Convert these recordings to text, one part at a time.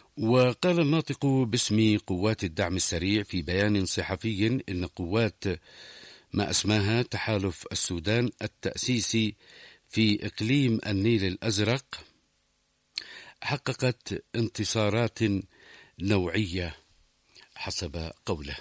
وقال الناطق باسم قوات الدعم السريع في بيان صحفي إن قوات ما أسماها تحالف السودان التأسيسي في إقليم النيل الأزرق حققت انتصارات نوعية حسب قوله.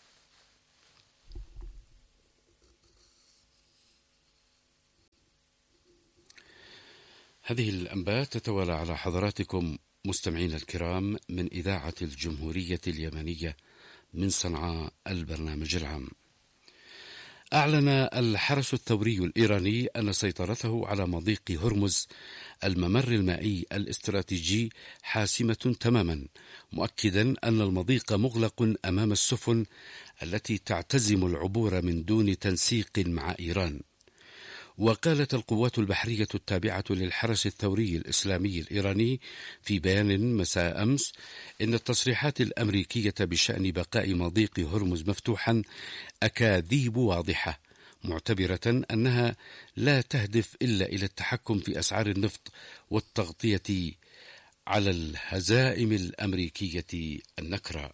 هذه الأنباء تتوالى على حضراتكم مستمعين الكرام من إذاعة الجمهورية اليمنية من صنعاء البرنامج العام. أعلن الحرس الثوري الإيراني أن سيطرته على مضيق هرمز الممر المائي الاستراتيجي حاسمة تماما، مؤكدا أن المضيق مغلق أمام السفن التي تعتزم العبور من دون تنسيق مع إيران. وقالت القوات البحرية التابعة للحرس الثوري الإسلامي الإيراني في بيان مساء أمس إن التصريحات الأمريكية بشأن بقاء مضيق هرمز مفتوحا أكاذيب واضحة، معتبرة أنها لا تهدف إلا إلى التحكم في أسعار النفط والتغطية على الهزائم الأمريكية النكراء.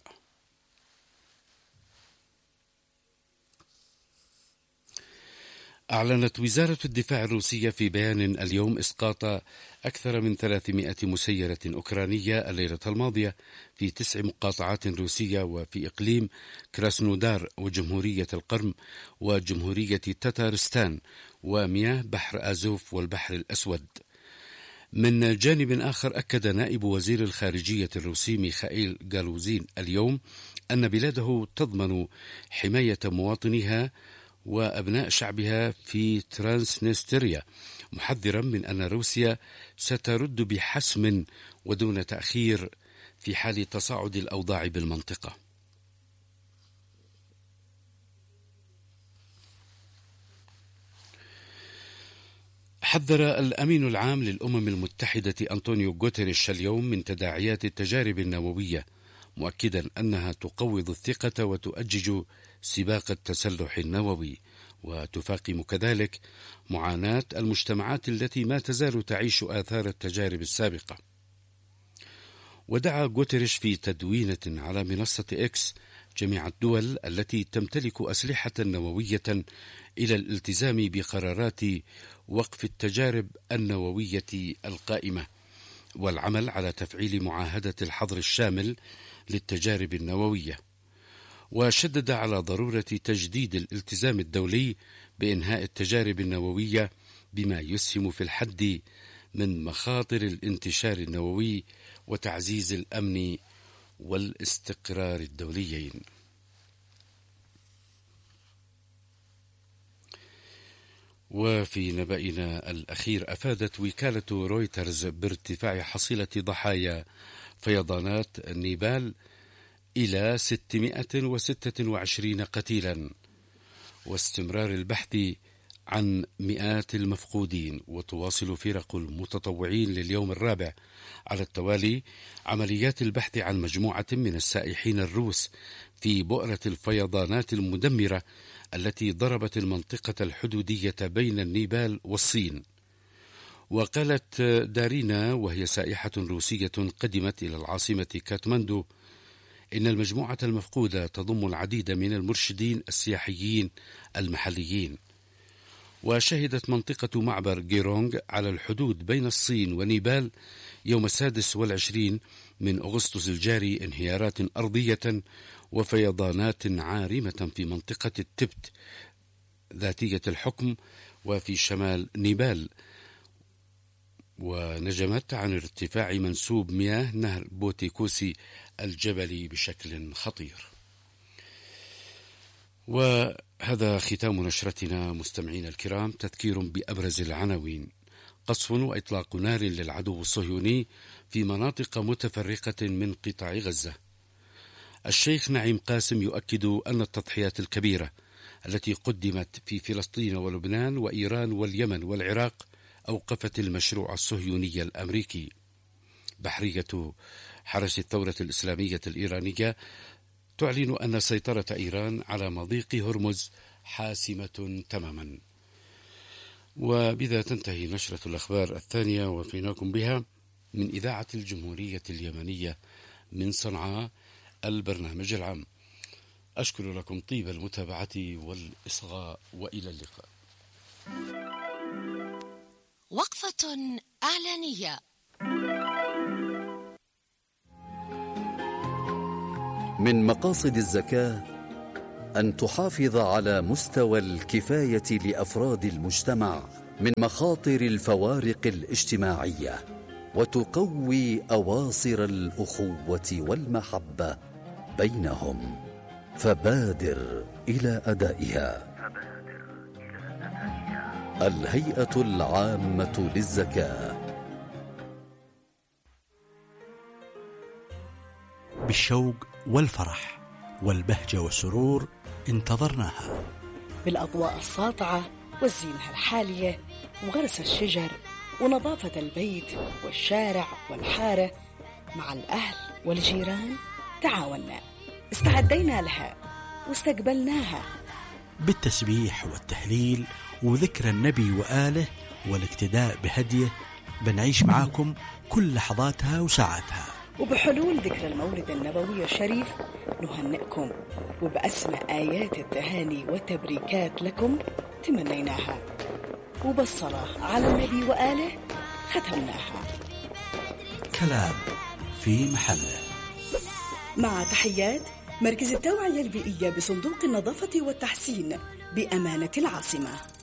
أعلنت وزارة الدفاع الروسية في بيان اليوم إسقاط أكثر من 300 مسيرة أوكرانية الليلة الماضية في 9 مقاطعات روسية وفي إقليم كراسنودار وجمهورية القرم وجمهورية تتارستان ومياه بحر آزوف والبحر الأسود. من جانب آخر، أكد نائب وزير الخارجية الروسي ميخائيل غالوزين اليوم أن بلاده تضمن حماية مواطنيها وأبناء شعبها في ترانسنستريا، محذرا من أن روسيا سترد بحسم ودون تأخير في حال تصاعد الأوضاع بالمنطقة. حذر الأمين العام للأمم المتحدة أنطونيو غوتيريش اليوم من تداعيات التجارب النووية، مؤكدا أنها تقوض الثقة وتؤجج سباق التسلح النووي، وتفاقم كذلك معاناة المجتمعات التي ما تزال تعيش آثار التجارب السابقة. ودعا غوتيريش في تدوينة على منصة إكس جميع الدول التي تمتلك أسلحة نووية إلى الالتزام بقرارات وقف التجارب النووية القائمة والعمل على تفعيل معاهدة الحظر الشامل للتجارب النووية. وشدد على ضرورة تجديد الالتزام الدولي بإنهاء التجارب النووية بما يسهم في الحد من مخاطر الانتشار النووي وتعزيز الأمن والاستقرار الدوليين. وفي نبأنا الأخير، أفادت وكالة رويترز بارتفاع حصيلة ضحايا فيضانات نيبال إلى 626 قتيلا، واستمرار البحث عن مئات المفقودين. وتواصل فرق المتطوعين لليوم الرابع على التوالي عمليات البحث عن مجموعة من السائحين الروس في بؤرة الفيضانات المدمرة التي ضربت المنطقة الحدودية بين النيبال والصين. وقالت دارينا وهي سائحة روسية قدمت إلى العاصمة كاتماندو إن المجموعة المفقودة تضم العديد من المرشدين السياحيين المحليين. وشهدت منطقة معبر جيرونغ على الحدود بين الصين ونيبال يوم 26 من أغسطس الجاري انهيارات أرضية وفيضانات عارمة في منطقة التبت ذاتية الحكم وفي شمال نيبال، ونجمت عن ارتفاع منسوب مياه نهر بوتيكوسي الجبلي بشكل خطير. وهذا ختام نشرتنا مستمعين الكرام. تذكير بأبرز العناوين: قصف وإطلاق نار للعدو الصهيوني في مناطق متفرقة من قطاع غزة. الشيخ نعيم قاسم يؤكد أن التضحيات الكبيرة التي قدمت في فلسطين ولبنان وإيران واليمن والعراق أوقفت المشروع الصهيوني الأمريكي. بحرية حرس الثورة الإسلامية الإيرانية تعلن أن سيطرة إيران على مضيق هرمز حاسمة تماما. وبذا تنتهي نشرة الأخبار الثانية وفيناكم بها من إذاعة الجمهورية اليمنية من صنعاء البرنامج العام. أشكر لكم طيب المتابعة والإصغاء، وإلى اللقاء. وقفة إعلانية. من مقاصد الزكاة أن تحافظ على مستوى الكفاية لأفراد المجتمع من مخاطر الفوارق الاجتماعية، وتقوي أواصر الأخوة والمحبة بينهم، فبادر إلى أدائها. الهيئة العامة للزكاة. بالشوق والفرح والبهجة والسرور انتظرناها، بالأضواء الساطعة والزينة الحالية وغرس الشجر ونظافة البيت والشارع والحارة. مع الأهل والجيران تعاوننا، استعدينا لها واستقبلناها بالتسبيح والتهليل وذكر النبي وآله والاقتداء بهديه. بنعيش معاكم كل لحظاتها وساعاتها. وبحلول ذكر المولد النبوي الشريف نهنئكم، وبأسمى آيات التهاني والتبريكات لكم تمنيناها، وبالصلاة على النبي وآله ختمناها. كلام في محله. مع تحيات مركز التوعية البيئية بصندوق النظافة والتحسين بأمانة العاصمة.